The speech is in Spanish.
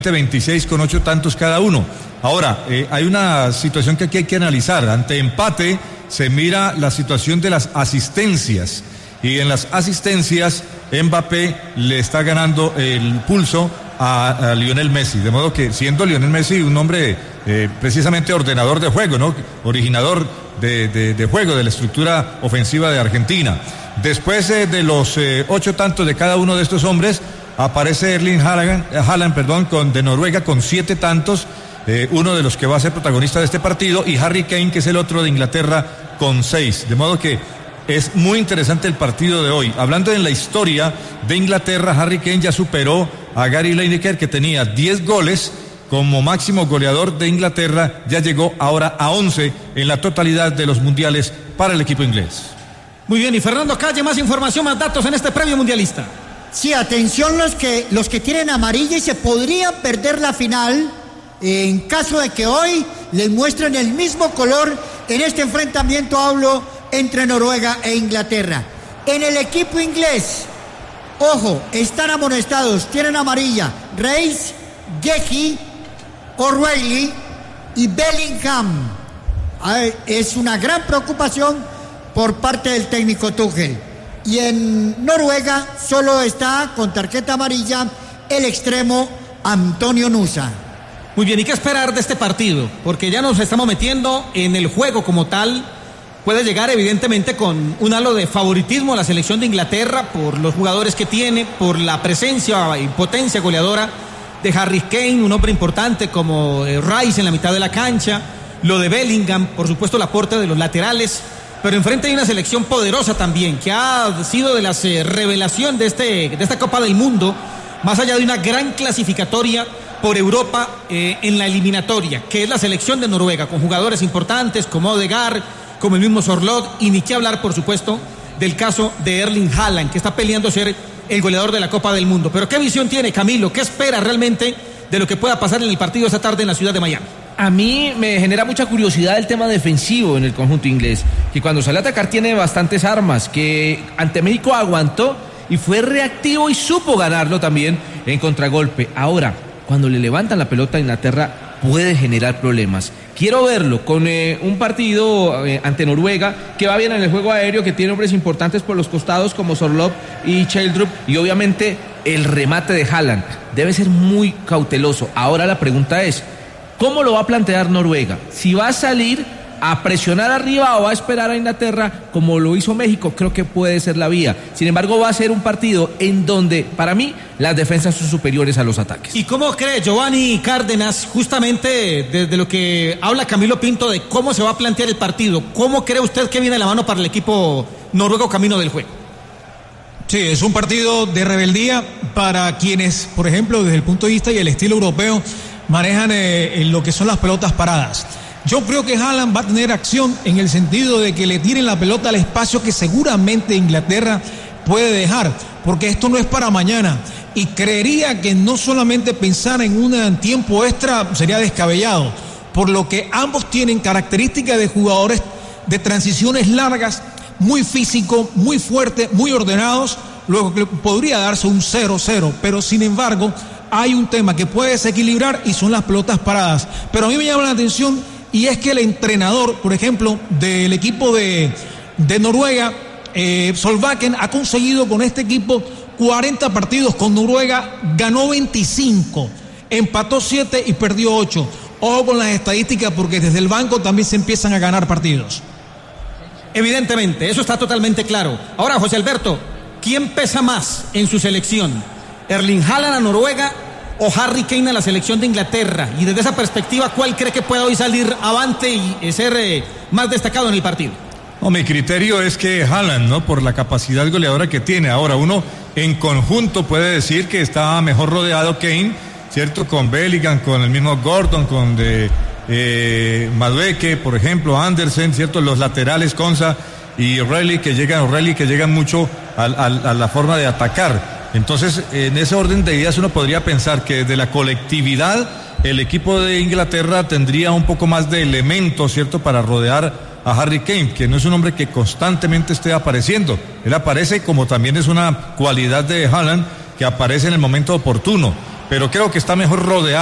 26 con 8 tantos cada uno. Ahora, hay una situación que aquí hay que analizar. Ante empate se mira la situación de las asistencias, y en las asistencias Mbappé le está ganando el pulso a Lionel Messi, de modo que siendo Lionel Messi un hombre precisamente ordenador de juego, ¿no? Originador de juego, de la estructura ofensiva de Argentina. Después de los 8 tantos de cada uno de estos hombres, aparece Erling Haaland, de Noruega, con 7 tantos, uno de los que va a ser protagonista de este partido, y Harry Kane, que es el otro de Inglaterra, con 6. De modo que es muy interesante el partido de hoy. Hablando en la historia de Inglaterra, Harry Kane ya superó a Gary Lineker, que tenía 10 goles como máximo goleador de Inglaterra. Ya llegó ahora a 11 en la totalidad de los mundiales para el equipo inglés. Muy bien, y Fernando Calle, más información, más datos en este premio mundialista. Sí, atención los que tienen amarilla y se podrían perder la final en caso de que hoy les muestren el mismo color en este enfrentamiento, hablo, entre Noruega e Inglaterra. En el equipo inglés, ojo, están amonestados, tienen amarilla Rice, Gehi, O'Reilly y Bellingham. Es una gran preocupación por parte del técnico Tuchel. Y en Noruega solo está con tarjeta amarilla el extremo Antonio Nusa. Muy bien, ¿y qué esperar de este partido? Porque ya nos estamos metiendo en el juego como tal. Puede llegar evidentemente con un halo de favoritismo a la selección de Inglaterra por los jugadores que tiene, por la presencia y potencia goleadora de Harry Kane, un hombre importante como Rice en la mitad de la cancha, lo de Bellingham, por supuesto el aporte de los laterales. Pero enfrente hay una selección poderosa también, que ha sido de las revelación de esta Copa del Mundo, más allá de una gran clasificatoria por Europa en la eliminatoria, que es la selección de Noruega, con jugadores importantes como Odegaard, como el mismo Sorloth, y ni qué hablar, por supuesto, del caso de Erling Haaland, que está peleando ser el goleador de la Copa del Mundo. Pero ¿qué visión tiene Camilo? ¿Qué espera realmente de lo que pueda pasar en el partido esta tarde en la ciudad de Miami? A mí me genera mucha curiosidad el tema defensivo en el conjunto inglés, que cuando sale a atacar tiene bastantes armas, que ante México aguantó y fue reactivo y supo ganarlo también en contragolpe. Ahora, cuando le levantan la pelota a Inglaterra, puede generar problemas. Quiero verlo con un partido ante Noruega, que va bien en el juego aéreo, que tiene hombres importantes por los costados como Sorloth y Childrup, y obviamente el remate de Haaland. Debe ser muy cauteloso. Ahora la pregunta es, ¿cómo lo va a plantear Noruega? Si va a salir a presionar arriba o va a esperar a Inglaterra como lo hizo México, creo que puede ser la vía. Sin embargo, va a ser un partido en donde, para mí, las defensas son superiores a los ataques. ¿Y cómo cree Giovanni Cárdenas, justamente desde lo que habla Camilo Pinto, de cómo se va a plantear el partido? ¿Cómo cree usted que viene la mano para el equipo noruego camino del juego? Sí, es un partido de rebeldía para quienes, por ejemplo, desde el punto de vista y el estilo europeo, manejan lo que son las pelotas paradas. Yo creo que Haaland va a tener acción en el sentido de que le tiren la pelota al espacio que seguramente Inglaterra puede dejar, porque esto no es para mañana, y creería que no solamente pensar en un tiempo extra sería descabellado, por lo que ambos tienen características de jugadores de transiciones largas, muy físico, muy fuerte, muy ordenados, luego que podría darse un 0-0, pero sin embargo hay un tema que puede desequilibrar y son las pelotas paradas. Pero a mí me llama la atención, y es que el entrenador, por ejemplo, del equipo de Noruega, Solbakken, ha conseguido con este equipo 40 partidos con Noruega, ganó 25, empató 7 y perdió 8. Ojo con las estadísticas, porque desde el banco también se empiezan a ganar partidos. Evidentemente, eso está totalmente claro. Ahora, José Alberto, ¿quién pesa más en su selección? ¿Erling Haaland a Noruega o Harry Kane a la selección de Inglaterra? Y desde esa perspectiva, ¿cuál cree que puede hoy salir avante y ser más destacado en el partido? No, mi criterio es que Haaland, ¿no? Por la capacidad goleadora que tiene. Ahora, uno en conjunto puede decir que está mejor rodeado Kane, ¿cierto? Con Bellingham, con el mismo Gordon, con Madueke, por ejemplo, Andersen, ¿cierto? Los laterales, Konsa y O'Reilly, que llegan mucho a la forma de atacar. Entonces, en ese orden de ideas uno podría pensar que desde la colectividad el equipo de Inglaterra tendría un poco más de elementos, ¿cierto?, para rodear a Harry Kane, que no es un hombre que constantemente esté apareciendo. Él aparece, como también es una cualidad de Haaland, que aparece en el momento oportuno. pero creo que está mejor rodeado